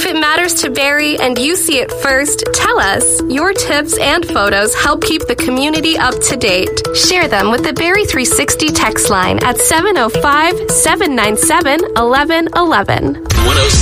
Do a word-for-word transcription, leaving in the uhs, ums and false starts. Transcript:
it matters to Barrie and you see it first, tell us. Your tips and photos help keep the community up to date. Share them with the Barrie three sixty text line at seven oh five, seven nine seven, one one one one.